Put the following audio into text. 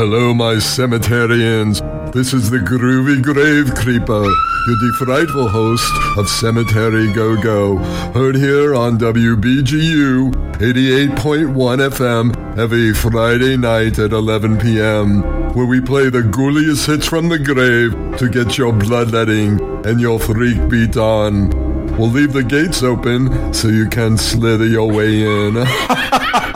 Hello, my cemeterians. This is the Groovy Grave Creeper, your defrightful host of Cemetery Go-Go, heard here on WBGU 88.1 FM every Friday night at 11 p.m., where we play the ghouliest hits from the grave to get your bloodletting and your freak beat on. We'll leave the gates open so you can slither your way in.